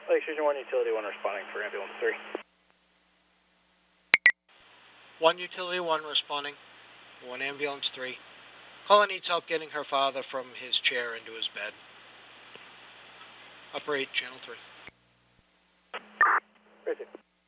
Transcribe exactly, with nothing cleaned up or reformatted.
Lake Station one, Utility one responding for Ambulance three. one Utility one responding. one Ambulance three. Caller needs help getting her father from his chair into his bed. Operate Channel three. Right there.